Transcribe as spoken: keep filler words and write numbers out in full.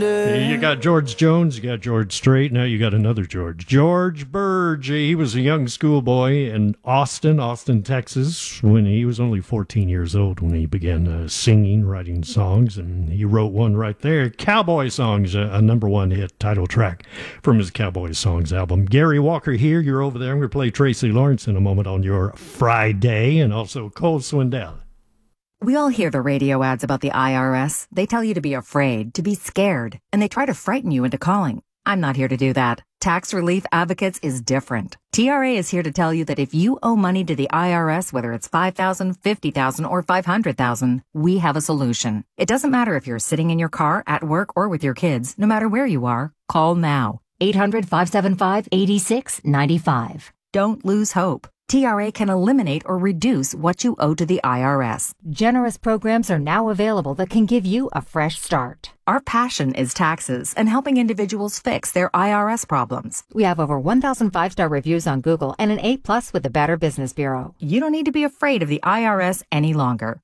You got George Jones, you got George Strait, now you got another George. George Burge, he was a young schoolboy in Austin, Austin, Texas, when he was only fourteen years old when he began uh, singing, writing songs, and he wrote one right there, Cowboy Songs, a, a number one hit title track from his Cowboy Songs album. Gary Walker here, you're over there. I'm going to play Tracy Lawrence in a moment on your Friday, and also Cole Swindell. We all hear the radio ads about the I R S. They tell you to be afraid, to be scared, and they try to frighten you into calling. I'm not here to do that. Tax Relief Advocates is different. T R A is here to tell you that if you owe money to the I R S, whether it's five thousand dollars, fifty thousand dollars, or five hundred thousand dollars, we have a solution. It doesn't matter if you're sitting in your car, at work, or with your kids. No matter where you are, call now. eight hundred, five seven five, eight six nine five. Don't lose hope. T R A can eliminate or reduce what you owe to the I R S. Generous programs are now available that can give you a fresh start. Our passion is taxes and helping individuals fix their I R S problems. We have over one thousand five-star reviews on Google and an A plus with the Better Business Bureau. You don't need to be afraid of the I R S any longer.